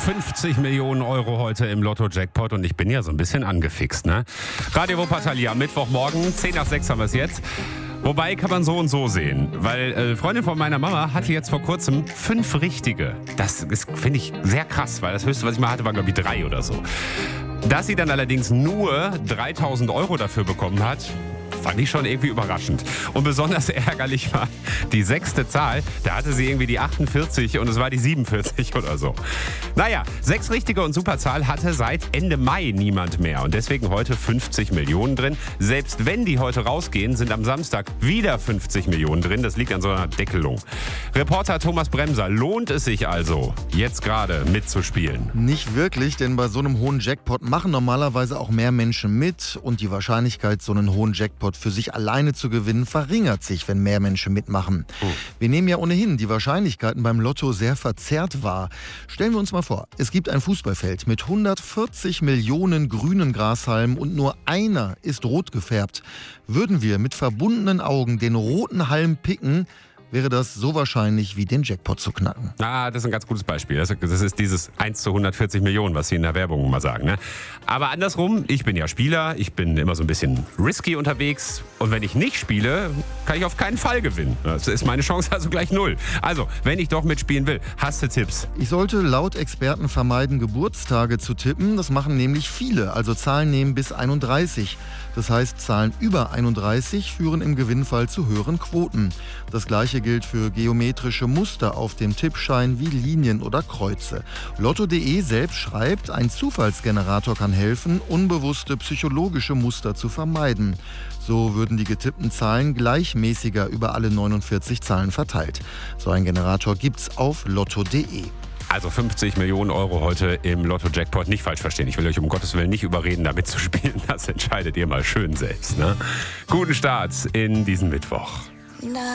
50 Millionen Euro heute im Lotto-Jackpot und ich bin ja so ein bisschen angefixt, ne? Radio Wuppertal am Mittwochmorgen, 10 nach 6 haben wir es jetzt. Wobei kann man so und so sehen, weil Freundin von meiner Mama hatte jetzt vor kurzem 5 richtige. Das ist, finde ich, sehr krass, weil das höchste, was ich mal hatte, war glaube ich 3 oder so. Dass sie dann allerdings nur 3.000 Euro dafür bekommen hat, fand ich schon irgendwie überraschend. Und besonders ärgerlich war die 6. Zahl. Da hatte sie irgendwie die 48 und es war die 47 oder so. Naja, 6 richtige und Superzahl hatte seit Ende Mai niemand mehr. Und deswegen heute 50 Millionen drin. Selbst wenn die heute rausgehen, sind am Samstag wieder 50 Millionen drin. Das liegt an so einer Deckelung. Reporter Thomas Bremser, lohnt es sich also, jetzt gerade mitzuspielen? Nicht wirklich, denn bei so einem hohen Jackpot machen normalerweise auch mehr Menschen mit. Und die Wahrscheinlichkeit, so einen hohen Jackpot für sich alleine zu gewinnen, verringert sich, wenn mehr Menschen mitmachen. Wir nehmen ja ohnehin die Wahrscheinlichkeiten beim Lotto sehr verzerrt wahr. Stellen wir uns mal vor, es gibt ein Fußballfeld mit 140 Millionen grünen Grashalmen und nur einer ist rot gefärbt. Würden wir mit verbundenen Augen den roten Halm picken, wäre das so wahrscheinlich wie den Jackpot zu knacken. Ah, das ist ein ganz gutes Beispiel. Das ist dieses 1 zu 140 Millionen, was Sie in der Werbung mal sagen. Ne? Aber andersrum, ich bin ja Spieler, ich bin immer so ein bisschen risky unterwegs. Und wenn ich nicht spiele, kann ich auf keinen Fall gewinnen. Das ist meine Chance also gleich 0. Also, wenn ich doch mitspielen will, hast du Tipps? Ich sollte laut Experten vermeiden, Geburtstage zu tippen. Das machen nämlich viele, also Zahlen nehmen bis 31. Das heißt, Zahlen über 31 führen im Gewinnfall zu höheren Quoten. Das Gleiche gilt für geometrische Muster auf dem Tippschein wie Linien oder Kreuze. Lotto.de selbst schreibt, ein Zufallsgenerator kann helfen, unbewusste psychologische Muster zu vermeiden. So würden die getippten Zahlen gleichmäßiger über alle 49 Zahlen verteilt. So ein Generator gibt's auf Lotto.de. Also 50 Millionen Euro heute im Lotto-Jackpot. Nicht falsch verstehen. Ich will euch um Gottes Willen nicht überreden, damit zu spielen. Das entscheidet ihr mal schön selbst. Ne? Guten Start in diesen Mittwoch.